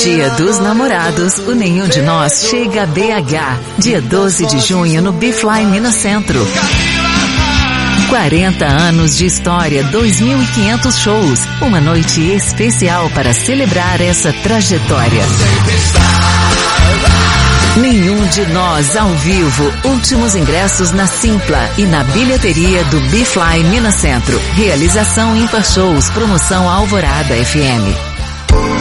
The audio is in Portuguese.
Dia dos Namorados, o Nenhum de Nós chega a BH, dia 12 de junho no Bifly Minas Centro. 40 anos de história, 2.500 shows, uma noite especial para celebrar essa trajetória. Nenhum de Nós ao vivo, últimos ingressos na Simpla e na bilheteria do Bifly Minas Centro. Realização Ímpar Shows, promoção Alvorada FM.